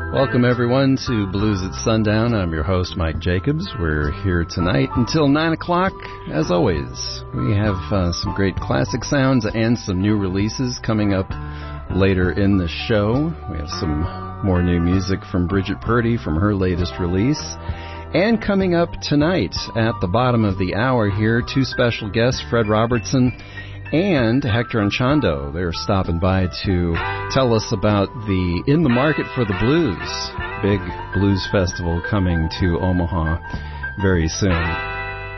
Welcome, everyone, to Blues at Sundown. I'm your host, Mike Jacobs. We're here tonight until 9 o'clock. As always, we have some great classic sounds and some new releases coming up later in the show. We have some more new music from Bridget Purdy from her latest release. And coming up tonight at the bottom of the hour here, two special guests, Fred Robertson and Hector Anchondo. They're stopping by to tell us about the In the Market for the Blues, big blues festival coming to Omaha very soon.